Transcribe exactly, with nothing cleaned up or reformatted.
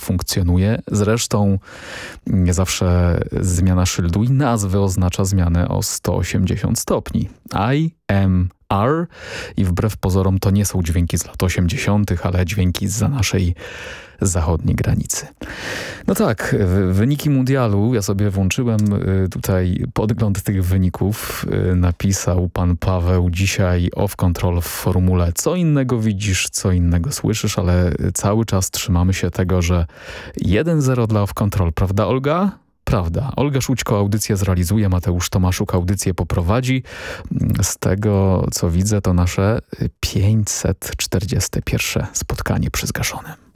funkcjonuje. Zresztą nie zawsze zmiana szyldu i nazwy oznacza zmianę o sto osiemdziesiąt stopni. I am R i wbrew pozorom to nie są dźwięki z lat osiemdziesiątych, ale dźwięki zza naszej zachodniej granicy. No tak, wyniki mundialu, ja sobie włączyłem tutaj podgląd tych wyników. Napisał pan Paweł dzisiaj off control w formule: co innego widzisz, co innego słyszysz, ale cały czas trzymamy się tego, że jeden zero dla off control, prawda Olga? Prawda. Olga Szućko audycję zrealizuje, Mateusz Tomaszuk audycję poprowadzi. Z tego, co widzę, to nasze pięćset czterdzieste pierwsze spotkanie przy zgaszonym.